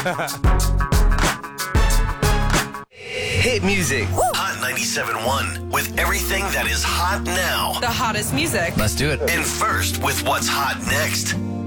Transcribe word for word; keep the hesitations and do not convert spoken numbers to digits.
Hit music. Hot ninety-seven point one with everything that is hot now. The hottest music. Let's do it. And first with what's hot next.